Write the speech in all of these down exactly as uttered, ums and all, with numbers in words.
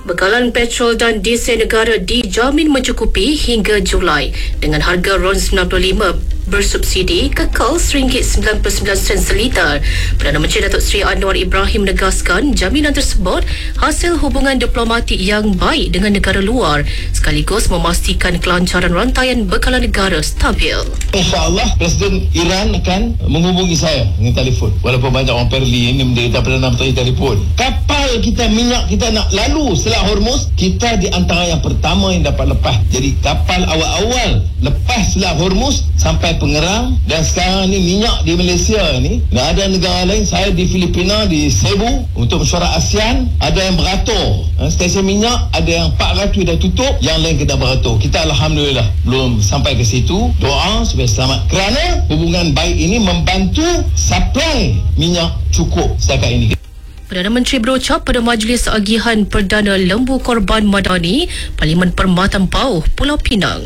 Bekalan petrol dan diesel negara dijamin mencukupi hingga Julai dengan harga RON sembilan puluh lima bersubsidi kekal satu ringgit sembilan puluh sembilan sen seliter. Perdana Menteri Datuk Seri Anwar Ibrahim menegaskan jaminan tersebut hasil hubungan diplomatik yang baik dengan negara luar sekaligus memastikan kelancaran rantaian bekalan negara stabil. InsyaAllah Presiden Iran akan menghubungi saya dengan telefon. Walaupun banyak orang perli ini menderita Perdana Menteri telefon. Kapal kita, minyak kita nak lalu Selat Hormuz, kita di antara yang pertama yang dapat lepas. Jadi kapal awal-awal lepas Selat Hormuz sampai Pengerang, dan sekarang ni minyak di Malaysia ni, dan ada negara lain, saya di Filipina di Cebu untuk mesyuarat ASEAN, ada yang beratur stesen minyak, ada yang empat ratus dah tutup, yang lain kita beratur. Kita Alhamdulillah belum sampai ke situ. Doa supaya selamat kerana hubungan baik ini membantu supply minyak cukup setakat ini. Perdana Menteri berucap pada Majlis Agihan Perdana Lembu Korban Madani Parlimen Permatan Pauh, Pulau Pinang.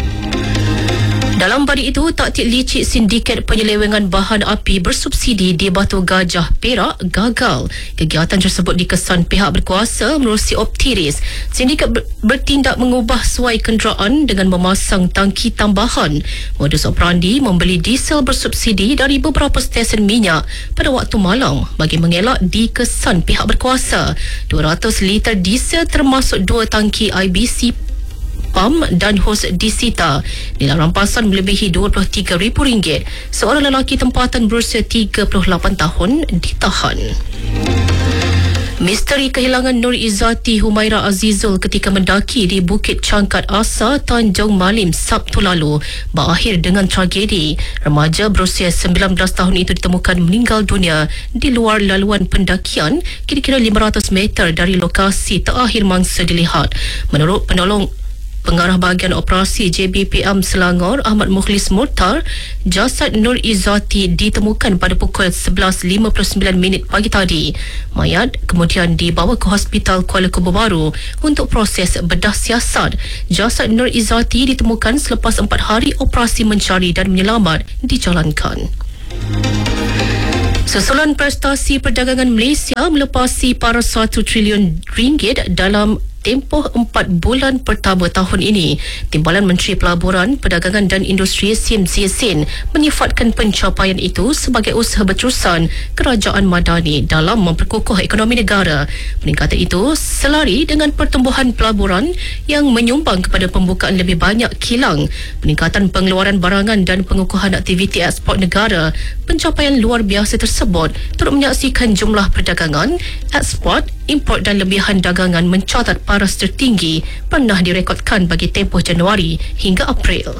Dalam balik itu, taktik licik sindiket penyelewengan bahan api bersubsidi di Batu Gajah, Perak gagal. Kegiatan tersebut dikesan pihak berkuasa menerusi Optiris. Sindiket ber- bertindak mengubah suai kenderaan dengan memasang tangki tambahan. Modus operandi membeli diesel bersubsidi dari beberapa stesen minyak pada waktu malam bagi mengelak dikesan pihak berkuasa. dua ratus liter diesel termasuk dua tangki I B C pam dan hos disita. Nilai rampasan melebihi dua puluh tiga ribu ringgit. Seorang lelaki tempatan berusia tiga puluh lapan tahun ditahan. Misteri kehilangan Nur Izzati Humaira Azizul ketika mendaki di Bukit Cangkat Asa, Tanjung Malim Sabtu lalu berakhir dengan tragedi. Remaja berusia sembilan belas tahun itu ditemukan meninggal dunia di luar laluan pendakian kira-kira lima ratus meter dari lokasi terakhir mangsa dilihat. Menurut penolong Pengarah Bahagian Operasi J B P M Selangor Ahmad Mukhlis Murtar, jasad Nur Izzati ditemukan pada pukul sebelas lima puluh sembilan minit pagi tadi. Mayat kemudian dibawa ke Hospital Kuala Kubu Baru untuk proses bedah siasat. Jasad Nur Izzati ditemukan selepas empat hari operasi mencari dan menyelamat dijalankan. Susulan prestasi perdagangan Malaysia melepasi para satu trilion ringgit dalam tempoh empat bulan pertama tahun ini. Timbalan Menteri Pelaburan, Perdagangan dan Industri Sim Ziyazin menyifatkan pencapaian itu sebagai usaha berterusan Kerajaan Madani dalam memperkukuh ekonomi negara. Peningkatan itu selari dengan pertumbuhan pelaburan yang menyumbang kepada pembukaan lebih banyak kilang, peningkatan pengeluaran barangan dan pengukuhan aktiviti ekspor negara. Pencapaian luar biasa tersebut turut menyaksikan jumlah perdagangan, ekspor, import dan lebihan dagangan mencatat paras tertinggi pernah direkodkan bagi tempoh Januari hingga April.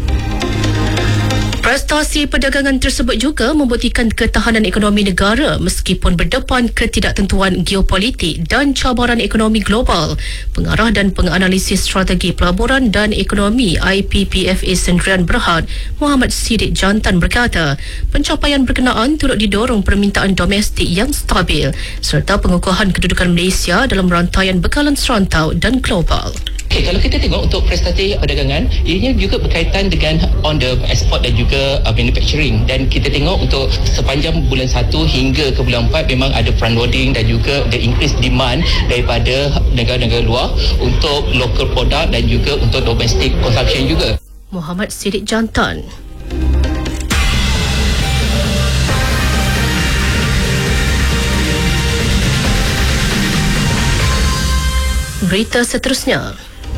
Prestasi perdagangan tersebut juga membuktikan ketahanan ekonomi negara meskipun berdepan ketidaktentuan geopolitik dan cabaran ekonomi global. Pengarah dan penganalisis strategi pelaburan dan ekonomi I P P F A Sendirian Berhad, Muhammad Siddiq Jantan berkata, pencapaian berkenaan turut didorong permintaan domestik yang stabil serta pengukuhan kedudukan Malaysia dalam rantaian bekalan serantau dan global. Okay, kalau kita tengok untuk prestasi perdagangan, ianya juga berkaitan dengan on the export dan juga uh, manufacturing. Dan kita tengok untuk sepanjang bulan satu hingga ke bulan empat memang ada front loading dan juga the increased demand daripada negara-negara luar untuk local product dan juga untuk domestic consumption juga. Muhammad Siddiq Jantan. Berita seterusnya.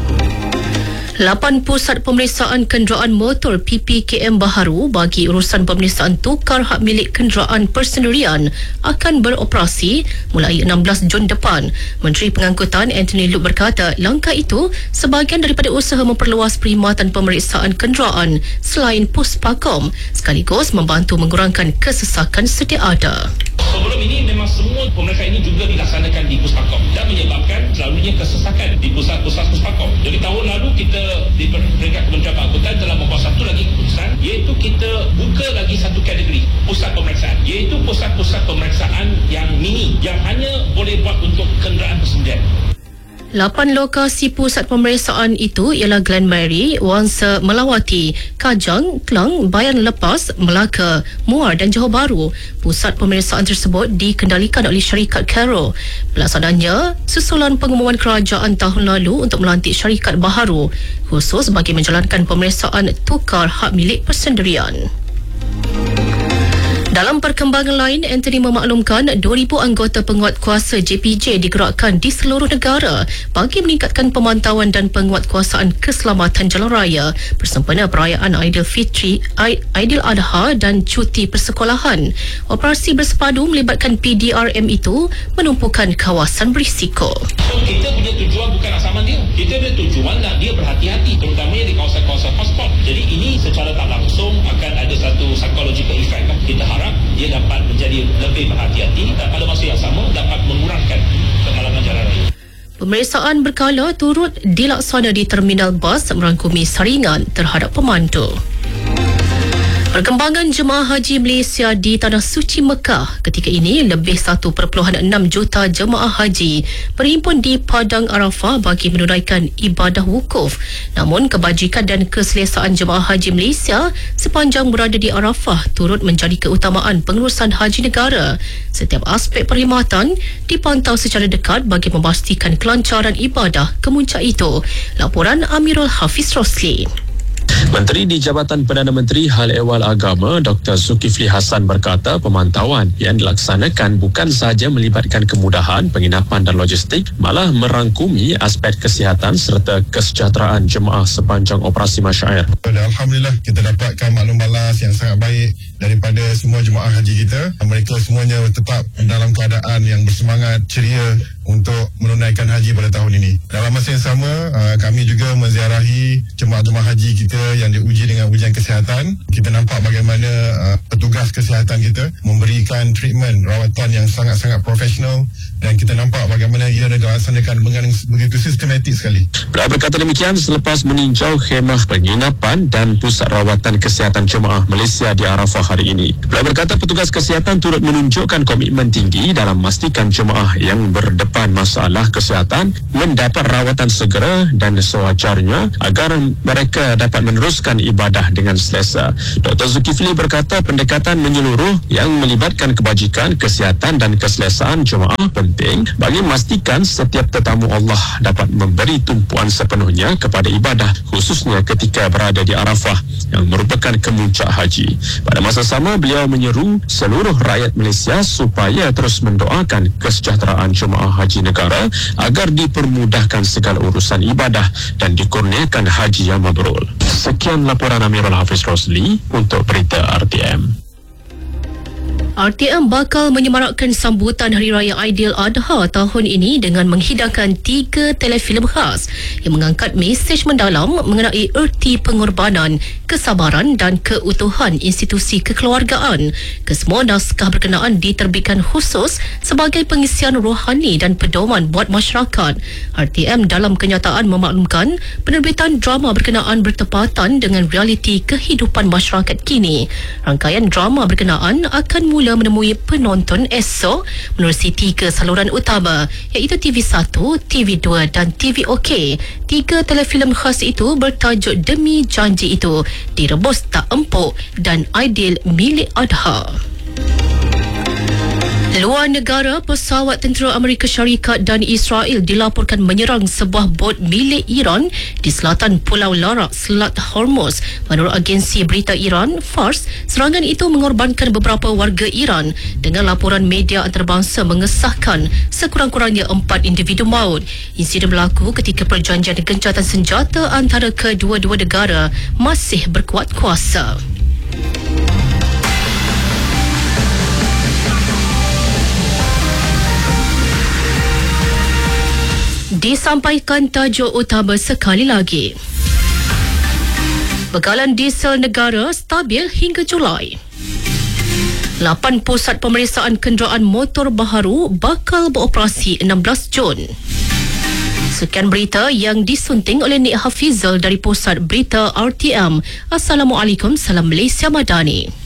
lapan pusat pemeriksaan kenderaan motor P P K M baharu bagi urusan pemeriksaan tukar hak milik kenderaan persendirian akan beroperasi mulai enam belas Jun depan. Menteri Pengangkutan Anthony Loke berkata langkah itu sebahagian daripada usaha memperluas perkhidmatan pemeriksaan kenderaan selain Puspakom sekaligus membantu mengurangkan kesesakan sedia ada. Sebelum ini memang semua pemeriksaan ini juga dilaksanakan di Puspakom dan menyebabkan selalunya kesesakan di pusat-pusat Puspakom. Jadi tahun lalu kita di peringkat Kementerian Pengangkutan telah membuat satu lagi keputusan, iaitu kita buka lagi satu kategori pusat pemeriksaan, iaitu pusat-pusat pemeriksaan yang mini yang hanya boleh buat untuk kenderaan persendirian. Lapan lokasi pusat pemeriksaan itu ialah Glen Mary, Wangsa Melawati, Kajang, Klang, Bayan Lepas, Melaka, Muar dan Johor Bahru. Pusat pemeriksaan tersebut dikendalikan oleh syarikat Caro. Pelaksanaannya susulan pengumuman kerajaan tahun lalu untuk melantik syarikat baharu khusus bagi menjalankan pemeriksaan tukar hak milik persendirian. Dalam perkembangan lain, Anthony memaklumkan dua ribu anggota penguat kuasa J P J digerakkan di seluruh negara bagi meningkatkan pemantauan dan penguatkuasaan keselamatan jalan raya bersempena perayaan Aidilfitri, Aidiladha dan cuti persekolahan. Operasi bersepadu melibatkan P D R M itu menumpukan kawasan berisiko. So, kita punya tujuan bukan nak saman dia. Kita punya tujuan nak dia berhati-hati, terutamanya di kawasan-kawasan hotspot. Jadi ini secara tak langsung akan ada satu psychological effect. Kita harap dia dapat menjadi lebih berhati-hati dan pada masa yang sama dapat mengurangkan kemalangan jalan raya. Pemeriksaan berkala turut dilaksana di terminal bas merangkumi saringan terhadap pemandu. Perkembangan jemaah haji Malaysia di Tanah Suci Mekah ketika ini lebih satu perpuluhan enam juta jemaah haji berhimpun di Padang Arafah bagi menunaikan ibadah wukuf. Namun kebajikan dan keselesaan jemaah haji Malaysia sepanjang berada di Arafah turut menjadi keutamaan pengurusan haji negara. Setiap aspek perkhidmatan dipantau secara dekat bagi memastikan kelancaran ibadah kemuncak itu. Laporan Amirul Hafiz Rosli. Menteri di Jabatan Perdana Menteri Hal Ehwal Agama Doktor Zulkifli Hassan berkata pemantauan yang dilaksanakan bukan sahaja melibatkan kemudahan penginapan dan logistik, malah merangkumi aspek kesihatan serta kesejahteraan jemaah sepanjang operasi masyair. Alhamdulillah kita dapatkan maklum balas yang sangat baik daripada semua jemaah haji kita. Mereka semuanya tetap dalam keadaan yang bersemangat, ceria untuk menunaikan haji pada tahun ini. Dalam masa yang sama, kami juga menziarahi jemaah-jemaah haji kita yang diuji dengan ujian kesihatan. Kita nampak bagaimana petugas kesihatan kita memberikan treatment rawatan yang sangat-sangat profesional dan kita nampak bagaimana ia dilaksanakan dengan begitu sistematik sekali. Beliau berkata demikian selepas meninjau khemah penginapan dan pusat rawatan kesihatan jemaah Malaysia di Arafah hari ini. Beliau berkata petugas kesihatan turut menunjukkan komitmen tinggi dalam memastikan jemaah yang berdepan masalah kesihatan mendapat rawatan segera dan sewajarnya agar mereka dapat meneruskan ibadah dengan selesa. Doktor Zulkifli berkata pendekatan menyeluruh yang melibatkan kebajikan, kesihatan dan keselesaan jemaah penting bagi memastikan setiap tetamu Allah dapat memberi tumpuan sepenuhnya kepada ibadah, khususnya ketika berada di Arafah yang merupakan kemuncak haji. Pada masa sama, beliau menyeru seluruh rakyat Malaysia supaya terus mendoakan kesejahteraan jemaah haji negara agar dipermudahkan segala urusan ibadah dan dikurniakan haji yang mabrur. Sekian laporan Amirul Hafiz Rosli untuk Berita R T M. R T M bakal menyemarakkan sambutan Hari Raya Aidiladha tahun ini dengan menghidangkan tiga telefilm khas yang mengangkat mesej mendalam mengenai erti pengorbanan, kesabaran dan keutuhan institusi kekeluargaan. Kesemua naskah berkenaan diterbitkan khusus sebagai pengisian rohani dan pedoman buat masyarakat. R T M dalam kenyataan memaklumkan penerbitan drama berkenaan bertepatan dengan realiti kehidupan masyarakat kini. Rangkaian drama berkenaan akan mula menemui penonton esok menerusi tiga saluran utama iaitu T V satu, T V dua dan T V OK. Tiga telefilm khas itu bertajuk Demi Janji Itu, Direbus Tak Empuk dan Aidil Milik Adha. Luar negara, pesawat tentera Amerika Syarikat dan Israel dilaporkan menyerang sebuah bot milik Iran di selatan Pulau Larak, Selat Hormuz. Menurut agensi berita Iran, Fars, serangan itu mengorbankan beberapa warga Iran dengan laporan media antarabangsa mengesahkan sekurang-kurangnya empat individu maut. Insiden berlaku ketika perjanjian gencatan senjata antara kedua-dua negara masih berkuat kuasa. Disampaikan tajuk utama sekali lagi. Bekalan diesel negara stabil hingga Julai. Lapan pusat pemeriksaan kenderaan motor baharu bakal beroperasi enam belas Jun. Sekian berita yang disunting oleh Nik Hafizal dari Pusat Berita R T M. Assalamualaikum, salam Malaysia Madani.